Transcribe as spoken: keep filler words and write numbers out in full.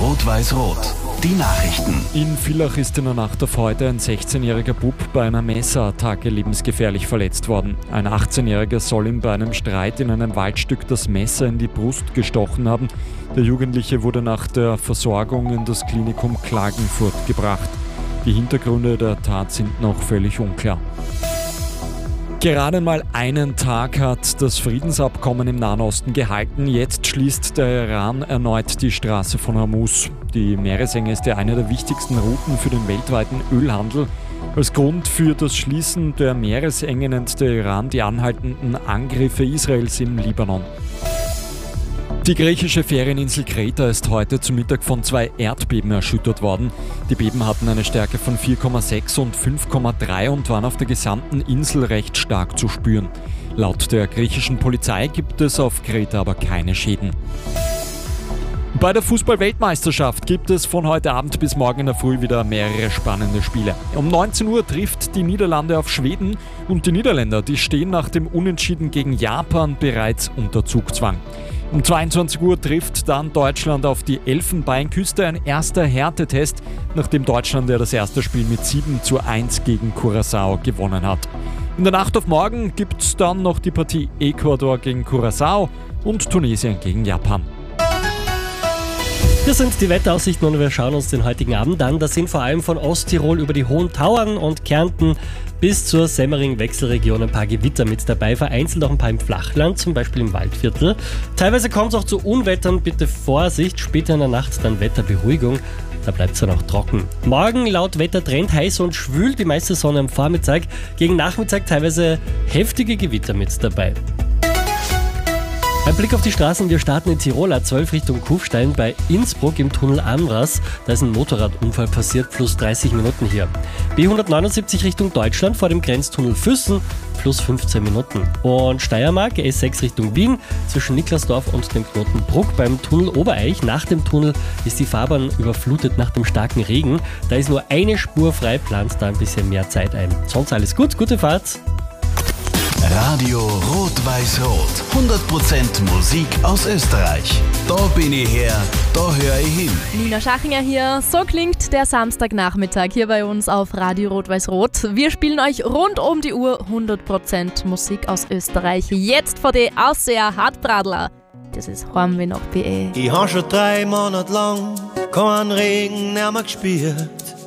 Rot-Weiß-Rot. Die Nachrichten. In Villach ist in der Nacht auf heute ein sechzehnjähriger Bub bei einer Messerattacke lebensgefährlich verletzt worden. Ein achtzehnjähriger soll ihm bei einem Streit in einem Waldstück das Messer in die Brust gestochen haben. Der Jugendliche wurde nach der Versorgung in das Klinikum Klagenfurt gebracht. Die Hintergründe der Tat sind noch völlig unklar. Gerade mal einen Tag hat das Friedensabkommen im Nahen Osten gehalten. Jetzt schließt der Iran erneut die Straße von Hormuz. Die Meeresenge ist ja eine der wichtigsten Routen für den weltweiten Ölhandel. Als Grund für das Schließen der Meeresenge nennt der Iran die anhaltenden Angriffe Israels im Libanon. Die griechische Ferieninsel Kreta ist heute zu Mittag von zwei Erdbeben erschüttert worden. Die Beben hatten eine Stärke von vier Komma sechs und fünf Komma drei und waren auf der gesamten Insel recht stark zu spüren. Laut der griechischen Polizei gibt es auf Kreta aber keine Schäden. Bei der Fußball-Weltmeisterschaft gibt es von heute Abend bis morgen in der Früh wieder mehrere spannende Spiele. Um neunzehn Uhr trifft die Niederlande auf Schweden und die Niederländer, die stehen nach dem Unentschieden gegen Japan bereits unter Zugzwang. Um zweiundzwanzig Uhr trifft dann Deutschland auf die Elfenbeinküste, ein erster Härtetest, nachdem Deutschland ja das erste Spiel mit sieben zu eins gegen Curaçao gewonnen hat. In der Nacht auf morgen gibt es dann noch die Partie Ecuador gegen Curaçao und Tunesien gegen Japan. Hier sind die Wetteraussichten und wir schauen uns den heutigen Abend an. Das sind vor allem von Osttirol über die Hohen Tauern und Kärnten bis zur Semmering-Wechselregion ein paar Gewitter mit dabei, vereinzelt auch ein paar im Flachland, zum Beispiel im Waldviertel. Teilweise kommt es auch zu Unwettern, bitte Vorsicht, später in der Nacht dann Wetterberuhigung, da bleibt es dann auch trocken. Morgen laut Wettertrend heiß und schwül, die meiste Sonne am Vormittag, gegen Nachmittag teilweise heftige Gewitter mit dabei. Ein Blick auf die Straßen, wir starten in Tirol A zwölf Richtung Kufstein bei Innsbruck im Tunnel Amras. Da ist ein Motorradunfall passiert, plus dreißig Minuten hier. B hundertneunundsiebzig Richtung Deutschland vor dem Grenztunnel Füssen, plus fünfzehn Minuten. Und Steiermark, S sechs Richtung Wien, zwischen Niklasdorf und dem Knoten Bruck beim Tunnel Obereich. Nach dem Tunnel ist die Fahrbahn überflutet nach dem starken Regen. Da ist nur eine Spur frei, plant da ein bisschen mehr Zeit ein. Sonst alles gut, gute Fahrt. Radio Rot-Weiß-Rot. hundert Prozent Musik aus Österreich. Da bin ich her, da höre ich hin. Nina Schachinger hier. So klingt der Samstagnachmittag hier bei uns auf Radio Rot-Weiß-Rot. Wir spielen euch rund um die Uhr hundert Prozent Musik aus Österreich. Jetzt vor die Ausseher Hartbradler. Das ist Heimweh nach B E. Ich habe schon drei Monate lang keinen Regen mehr gespürt.